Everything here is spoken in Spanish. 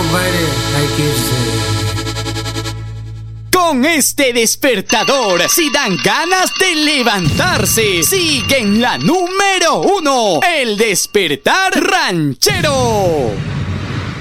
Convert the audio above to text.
compadre, hay que irse. Con este despertador, si dan ganas de levantarse, sigue en la número 1, el despertar ranchero.